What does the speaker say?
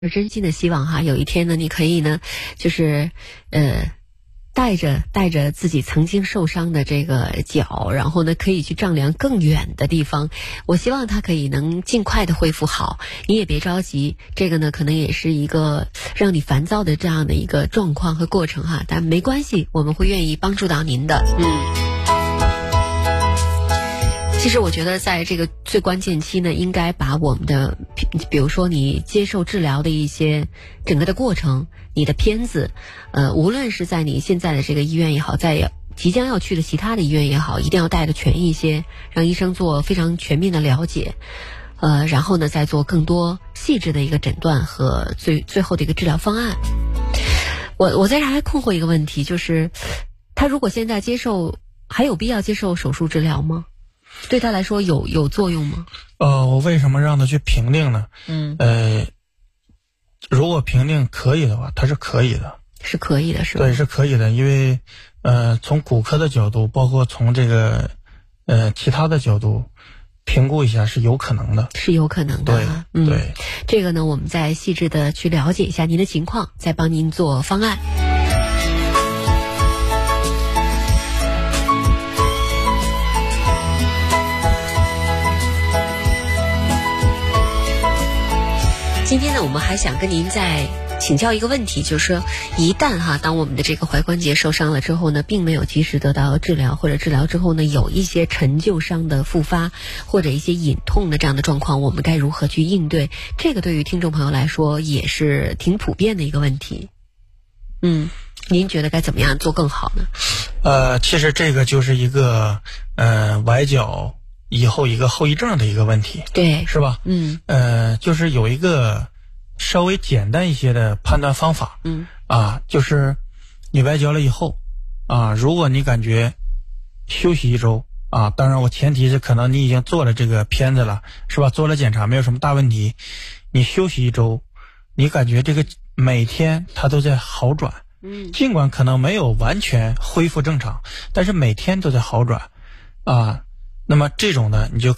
真心的希望哈，有一天呢，你可以呢，就是带着自己曾经受伤的这个脚，然后呢，可以去丈量更远的地方。我希望它可以能尽快的恢复好，你也别着急。这个呢，可能也是一个让你烦躁的这样的一个状况和过程哈，但没关系，我们会愿意帮助到您的。其实我觉得在这个最关键期呢，应该把我们的，比如说你接受治疗的一些整个的过程，你的片子，无论是在你现在的这个医院也好，在即将要去的其他的医院也好，一定要带的全一些，让医生做非常全面的了解，然后呢再做更多细致的一个诊断和最后的一个治疗方案。我在这还困惑一个问题，就是他如果现在还有必要接受手术治疗吗？对他来说有作用吗？ 我为什么让他去评定呢？如果评定可以的话，他是可以的， 是可以的，是吧？ 对，是可以的，因为从骨科的角度，包括从这个其他的角度评估一下是有可能的， 是有可能的。 对， 这个呢，我们再细致的去了解一下您的情况，再帮您做方案。今天呢，我们还想跟您再请教一个问题，就是说一旦当我们的这个踝关节受伤了之后呢，并没有及时得到治疗，或者治疗之后呢，有一些陈旧伤的复发，或者一些隐痛的这样的状况，我们该如何去应对？这个对于听众朋友来说也是挺普遍的一个问题。您觉得该怎么样做更好呢？ 其实这个就是一个崴脚以后一个后遗症的一个问题， 对， 是吧？就是有一个稍微简单一些的判断方法，就是你崴脚了以后，如果你感觉休息一周，当然我前提是可能你已经做了这个片子了，是吧？做了检查没有什么大问题，你休息一周，你感觉这个每天它都在好转，尽管可能没有完全恢复正常，但是每天都在好转，那么这种呢，你就